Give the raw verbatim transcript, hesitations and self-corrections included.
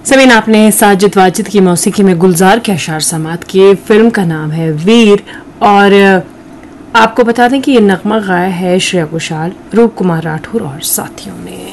समीन, आपने साजिद वाजिद की मौसीकी में गुलजार के अशार समात किए। फिल्म का नाम है वीर और आपको बता दें कि ये नगमा गाया है श्रेया घोषाल, रूप कुमार राठौर और साथियों ने।